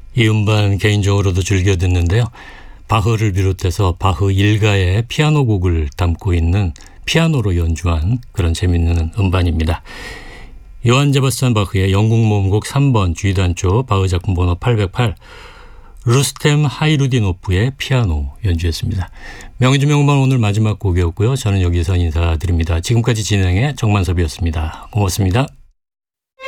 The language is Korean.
이 음반 개인적으로도 즐겨 듣는데요. 바흐를 비롯해서 바흐 일가의 피아노 곡을 담고 있는 피아노로 연주한 그런 재미있는 음반입니다. 요한 세바스찬 바흐의 영국 모음곡 3번 G단조 바흐 작품 번호 808 루스템 하이루디노프의 피아노 연주했습니다. 명예주명 음반 오늘 마지막 곡이었고요. 저는 여기서 인사드립니다. 지금까지 진행의 정만섭이었습니다. 고맙습니다.